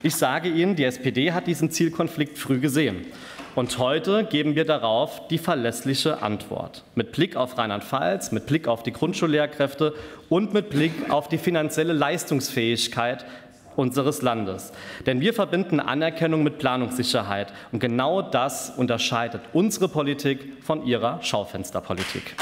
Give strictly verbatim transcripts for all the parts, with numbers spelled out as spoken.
Ich sage Ihnen, die S P D hat diesen Zielkonflikt früh gesehen. Und heute geben wir darauf die verlässliche Antwort. Mit Blick auf Rheinland-Pfalz, mit Blick auf die Grundschullehrkräfte und mit Blick auf die finanzielle Leistungsfähigkeit unseres Landes. Denn wir verbinden Anerkennung mit Planungssicherheit. Und genau das unterscheidet unsere Politik von ihrer Schaufensterpolitik.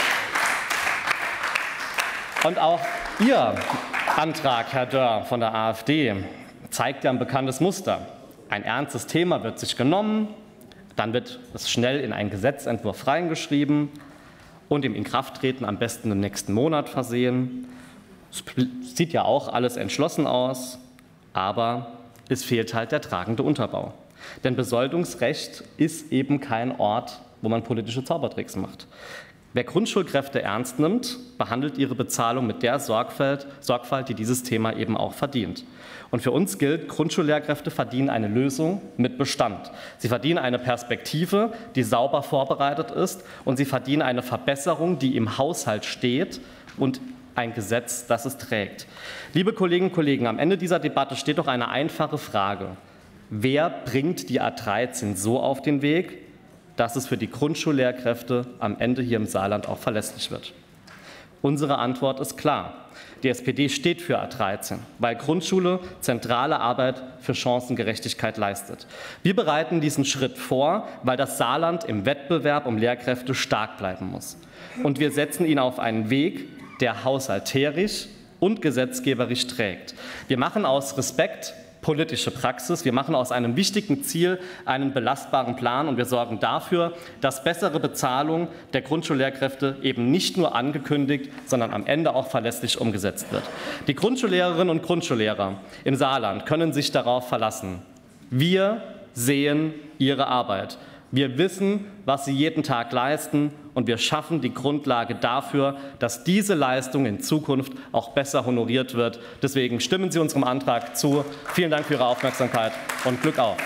Und auch Ihr Antrag, Herr Dörr von der AfD, zeigt ja ein bekanntes Muster. Ein ernstes Thema wird sich genommen, dann wird es schnell in einen Gesetzentwurf reingeschrieben und im Inkrafttreten am besten im nächsten Monat versehen. Es sieht ja auch alles entschlossen aus, aber es fehlt halt der tragende Unterbau. Denn Besoldungsrecht ist eben kein Ort, wo man politische Zaubertricks macht. Wer Grundschulkräfte ernst nimmt, behandelt ihre Bezahlung mit der Sorgfalt, Sorgfalt, die dieses Thema eben auch verdient. Und für uns gilt, Grundschullehrkräfte verdienen eine Lösung mit Bestand. Sie verdienen eine Perspektive, die sauber vorbereitet ist, und sie verdienen eine Verbesserung, die im Haushalt steht, und ein Gesetz, das es trägt. Liebe Kolleginnen und Kollegen, am Ende dieser Debatte steht doch eine einfache Frage. Wer bringt die A dreizehn so auf den Weg, dass es für die Grundschullehrkräfte am Ende hier im Saarland auch verlässlich wird? Unsere Antwort ist klar. Die S P D steht für A dreizehn, weil Grundschule zentrale Arbeit für Chancengerechtigkeit leistet. Wir bereiten diesen Schritt vor, weil das Saarland im Wettbewerb um Lehrkräfte stark bleiben muss. Und wir setzen ihn auf einen Weg, der haushalterisch und gesetzgeberisch trägt. Wir machen aus Respekt politische Praxis. Wir machen aus einem wichtigen Ziel einen belastbaren Plan, und wir sorgen dafür, dass bessere Bezahlung der Grundschullehrkräfte eben nicht nur angekündigt, sondern am Ende auch verlässlich umgesetzt wird. Die Grundschullehrerinnen und Grundschullehrer im Saarland können sich darauf verlassen. Wir sehen ihre Arbeit. Wir wissen, was sie jeden Tag leisten, und wir schaffen die Grundlage dafür, dass diese Leistung in Zukunft auch besser honoriert wird. Deswegen stimmen Sie unserem Antrag zu. Vielen Dank für Ihre Aufmerksamkeit und Glück auf.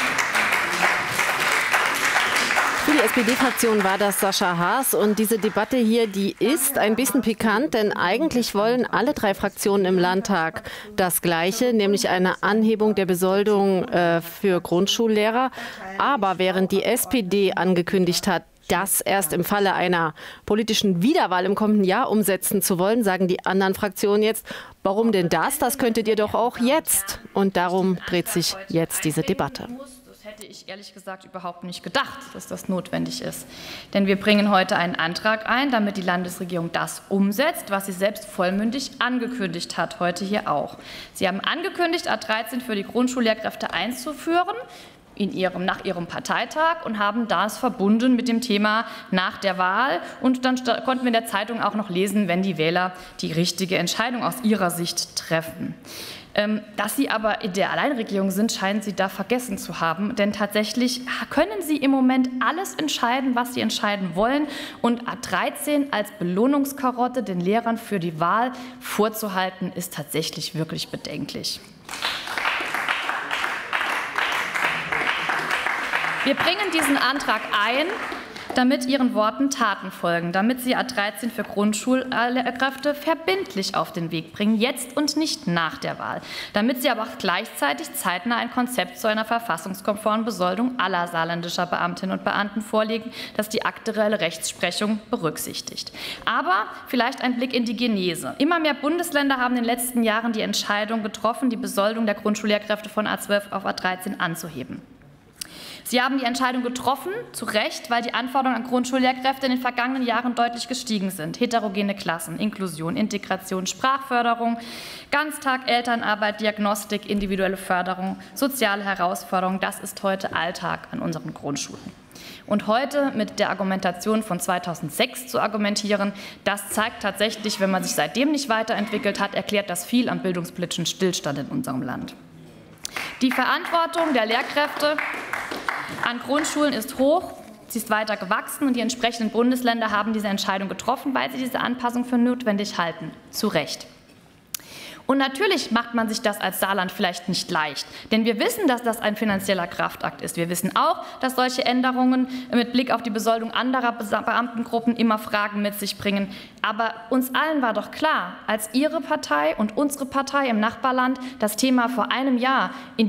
Für die S P D-Fraktion war das Sascha Haas, und diese Debatte hier, die ist ein bisschen pikant, denn eigentlich wollen alle drei Fraktionen im Landtag das Gleiche, nämlich eine Anhebung der Besoldung äh, für Grundschullehrer. Aber während die S P D angekündigt hat, das erst im Falle einer politischen Wiederwahl im kommenden Jahr umsetzen zu wollen, sagen die anderen Fraktionen jetzt, warum denn das? Das könntet ihr doch auch jetzt. Und darum dreht sich jetzt diese Debatte. Hätte ich ehrlich gesagt überhaupt nicht gedacht, dass das notwendig ist. Denn wir bringen heute einen Antrag ein, damit die Landesregierung das umsetzt, was sie selbst vollmündig angekündigt hat, heute hier auch. Sie haben angekündigt, A dreizehn für die Grundschullehrkräfte einzuführen, in ihrem, nach ihrem Parteitag, und haben das verbunden mit dem Thema nach der Wahl. Und dann konnten wir in der Zeitung auch noch lesen, wenn die Wähler die richtige Entscheidung aus ihrer Sicht treffen. Dass Sie aber in der Alleinregierung sind, scheinen Sie da vergessen zu haben. Denn tatsächlich können Sie im Moment alles entscheiden, was Sie entscheiden wollen. Und A dreizehn als Belohnungskarotte den Lehrern für die Wahl vorzuhalten, ist tatsächlich wirklich bedenklich. Wir bringen diesen Antrag ein, damit Ihren Worten Taten folgen, damit Sie A dreizehn für Grundschullehrkräfte verbindlich auf den Weg bringen, jetzt und nicht nach der Wahl, damit Sie aber auch gleichzeitig zeitnah ein Konzept zu einer verfassungskonformen Besoldung aller saarländischer Beamtinnen und Beamten vorlegen, das die aktuelle Rechtsprechung berücksichtigt. Aber vielleicht ein Blick in die Genese. Immer mehr Bundesländer haben in den letzten Jahren die Entscheidung getroffen, die Besoldung der Grundschullehrkräfte von A zwölf auf A dreizehn anzuheben. Sie haben die Entscheidung getroffen, zu Recht, weil die Anforderungen an Grundschullehrkräfte in den vergangenen Jahren deutlich gestiegen sind. Heterogene Klassen, Inklusion, Integration, Sprachförderung, Ganztag, Elternarbeit, Diagnostik, individuelle Förderung, soziale Herausforderungen, das ist heute Alltag an unseren Grundschulen. Und heute mit der Argumentation von zweitausendsechs zu argumentieren, das zeigt tatsächlich, wenn man sich seitdem nicht weiterentwickelt hat, erklärt das viel am bildungspolitischen Stillstand in unserem Land. Die Verantwortung der Lehrkräfte an Grundschulen ist hoch, sie ist weiter gewachsen, und die entsprechenden Bundesländer haben diese Entscheidung getroffen, weil sie diese Anpassung für notwendig halten, zu Recht. Und natürlich macht man sich das als Saarland vielleicht nicht leicht, denn wir wissen, dass das ein finanzieller Kraftakt ist. Wir wissen auch, dass solche Änderungen mit Blick auf die Besoldung anderer Beamtengruppen immer Fragen mit sich bringen. Aber uns allen war doch klar, als Ihre Partei und unsere Partei im Nachbarland das Thema vor einem Jahr in